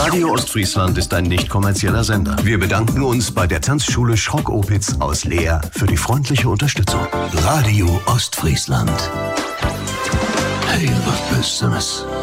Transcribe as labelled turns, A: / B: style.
A: Radio Ostfriesland ist ein nicht kommerzieller Sender. Wir bedanken uns bei der Tanzschule Schrock-Opitz aus Leer für die freundliche Unterstützung. Radio Ostfriesland. Heel wat besseres.